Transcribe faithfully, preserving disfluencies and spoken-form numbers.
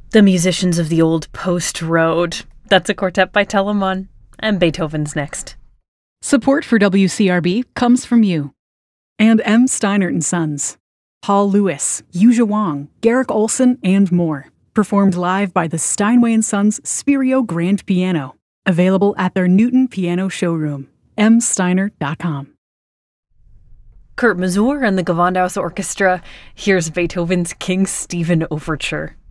The Musicians of the Old Post Road. That's a quartet by Telemann. And Beethoven's next. Support for W C R B comes from you. And M. Steinert and Sons. Paul Lewis, Yuja Wang, Garrick Olson, and more. Performed live by the Steinway and Sons Spirio Grand Piano. Available at their Newton Piano Showroom. m steiner dot com. Kurt Masur and the Gewandhaus Orchestra. Here's Beethoven's King Stephen Overture.